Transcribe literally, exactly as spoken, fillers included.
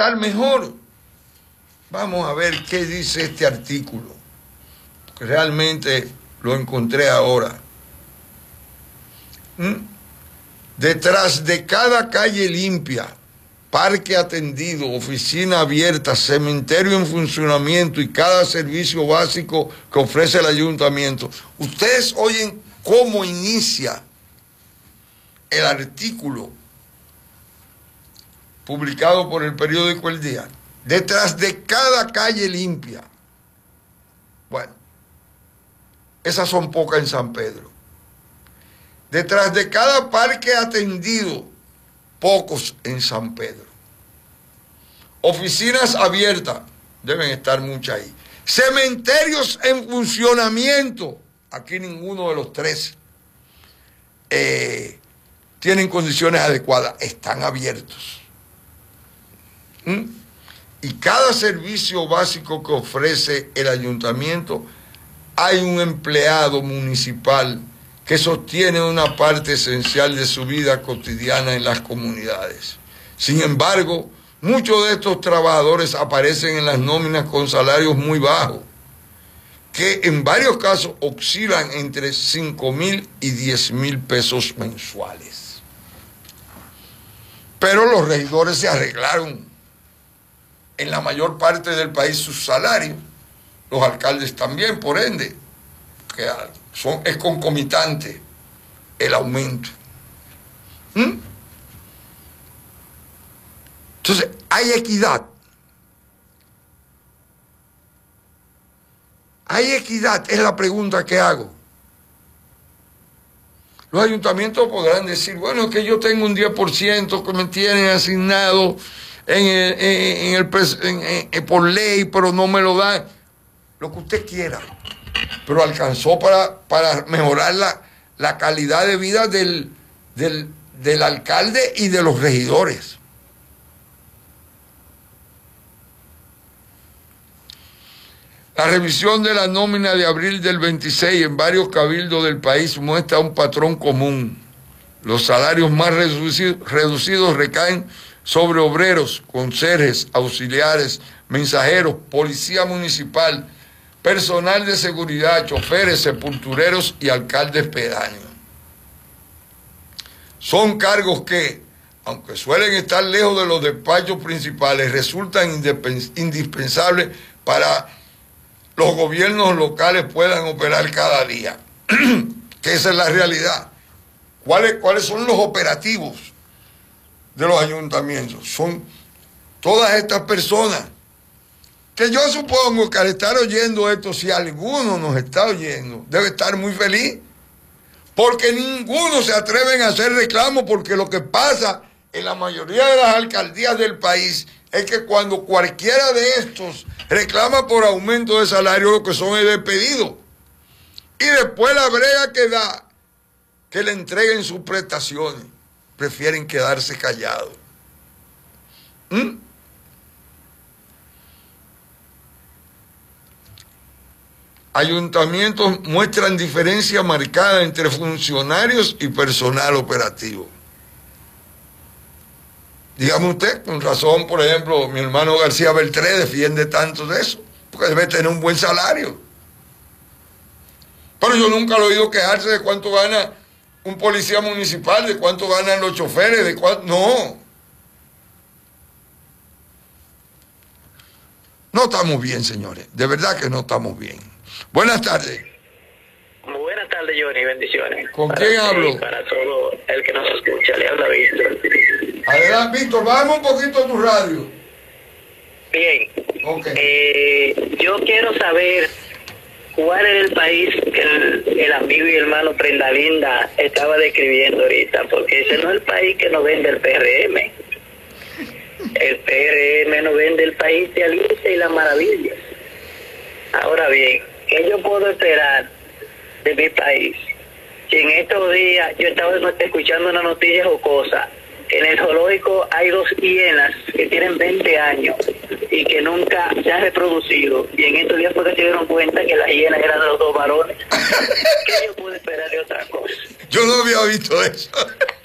estar mejor. Vamos a ver qué dice este artículo, que realmente lo encontré ahora. ¿Mm? Detrás de cada calle limpia, parque atendido, oficina abierta, cementerio en funcionamiento y cada servicio básico que ofrece el ayuntamiento. Ustedes oyen cómo inicia el artículo publicado por el periódico El Día. Detrás de cada calle limpia. Bueno, esas son pocas en San Pedro. Detrás de cada parque atendido, pocos en San Pedro. Oficinas abiertas, deben estar muchas ahí. Cementerios en funcionamiento, aquí ninguno de los tres eh, tienen condiciones adecuadas, están abiertos. ¿Mm? Y cada servicio básico que ofrece el ayuntamiento, hay un empleado municipal que sostiene una parte esencial de su vida cotidiana en las comunidades. Sin embargo, muchos de estos trabajadores aparecen en las nóminas con salarios muy bajos, que en varios casos oscilan entre cinco mil y diez mil pesos mensuales. Pero los regidores se arreglaron en la mayor parte del país sus salarios, los alcaldes también, por ende, que son, es concomitante el aumento. ¿Mm? Entonces, ¿hay equidad? ¿Hay equidad? Es la pregunta que hago. Los ayuntamientos podrán decir, bueno, que yo tengo un diez por ciento que me tienen asignado en el, en el, en, en, por ley, pero no me lo dan. Lo que usted quiera. Pero alcanzó para, para mejorar la, la calidad de vida del, del, del alcalde y de los regidores. La revisión de la nómina de abril del veintiséis en varios cabildos del país muestra un patrón común. Los salarios más reducidos, reducidos recaen sobre obreros, conserjes, auxiliares, mensajeros, policía municipal, personal de seguridad, choferes, sepultureros y alcaldes pedáneos. Son cargos que, aunque suelen estar lejos de los despachos principales, resultan indispensables para los gobiernos locales puedan operar cada día. Que esa es la realidad. ¿Cuáles, cuáles son los operativos de los ayuntamientos? Son todas estas personas que yo supongo que al estar oyendo esto, si alguno nos está oyendo, debe estar muy feliz, porque ninguno se atreve a hacer reclamo, porque lo que pasa en la mayoría de las alcaldías del país es que cuando cualquiera de estos reclama por aumento de salario, lo que son es despedidos. Y después la brega que da, que le entreguen sus prestaciones, prefieren quedarse callados. ¿Mm? Ayuntamientos muestran diferencia marcada entre funcionarios y personal operativo. Dígame usted, con razón, por ejemplo, mi hermano García Beltré defiende tanto de eso, porque debe tener un buen salario. Pero yo nunca lo he oído quejarse de cuánto gana un policía municipal, de cuánto ganan los choferes, de cuánto... No. No estamos bien, señores. De verdad que no estamos bien. Buenas tardes. Muy buenas tardes, Johnny. Bendiciones. ¿Con quién hablo? Para todo el que nos escucha. Le habla Víctor. Adelante, Víctor. Bájame un poquito tu radio. Bien. Okay. Eh, yo quiero saber cuál es el país que el, el amigo y hermano Prenda Linda estaba describiendo ahorita, porque ese no es el país que nos vende el P R M. El P R M nos vende el país de Alicia y las Maravillas. Ahora bien, ¿qué yo puedo esperar de mi país? Si en estos días yo estaba escuchando una noticia jocosa, que en el zoológico hay dos hienas que tienen veinte años y que nunca se han reproducido, y en estos días fue que se dieron cuenta que las hienas eran de los dos varones. ¿Qué yo puedo esperar de otra cosa? Yo no había visto eso.